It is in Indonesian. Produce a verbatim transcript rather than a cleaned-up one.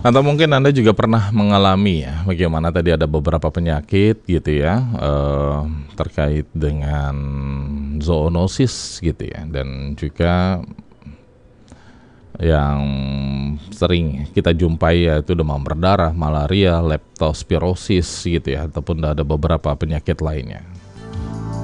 Atau mungkin Anda juga pernah mengalami ya, bagaimana tadi ada beberapa penyakit gitu ya, eee, terkait dengan zoonosis gitu ya, dan juga yang sering kita jumpai yaitu demam berdarah, malaria, leptospirosis gitu ya, ataupun ada beberapa penyakit lainnya.